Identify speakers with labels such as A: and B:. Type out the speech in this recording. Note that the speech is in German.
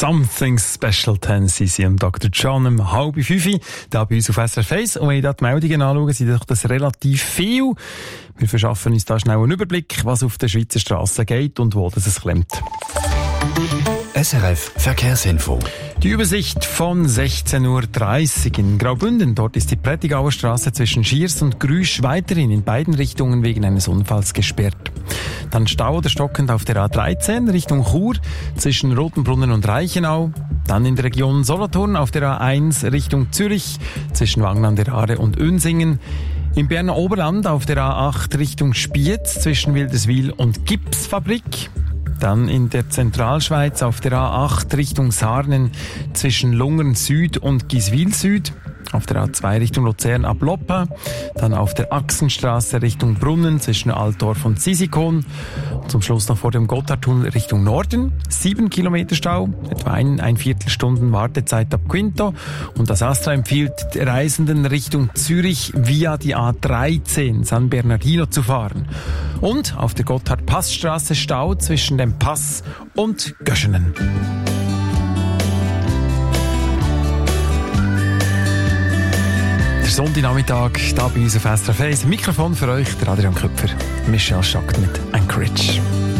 A: Something Special, Tennessee und Dr. John um 4:30 da bei uns auf SRF 1. Und wenn ich da die Meldungen anschaue, sind doch das relativ viel. Wir verschaffen uns da schnell einen Überblick, was auf den Schweizer Strassen geht und wo das es klemmt.
B: SRF Verkehrsinfo.
A: Die Übersicht von 16:30 Uhr in Graubünden. Dort ist die Prättigauer Straße zwischen Schiers und Grüsch weiterhin in beiden Richtungen wegen eines Unfalls gesperrt. Dann Stau oder stockend auf der A13 Richtung Chur zwischen Rotenbrunnen und Reichenau. Dann in der Region Solothurn auf der A1 Richtung Zürich zwischen Wangen an der Aare und Unsingen. Im Berner Oberland auf der A8 Richtung Spiez zwischen Wilderswil und Gipsfabrik. Dann in der Zentralschweiz auf der A8 Richtung Sarnen zwischen Lungern Süd und Giswil Süd. Auf der A2 Richtung Luzern ab Loppa. Dann auf der Achsenstraße Richtung Brunnen zwischen Altdorf und Sisikon. Zum Schluss noch vor dem Gotthardtunnel Richtung Norden. 7 Kilometer Stau, etwa ein Viertelstunden Wartezeit ab Quinto. Und das Astra empfiehlt Reisenden Richtung Zürich via die A13 San Bernardino zu fahren. Und auf der Gotthard-Passstraße Stau zwischen dem Pass und Göschenen. Sonntagnachmittag, da bei uns auf SRF 1. Mikrofon für euch, der Adrian Köpfer. Michelle Schackt mit Anchorage.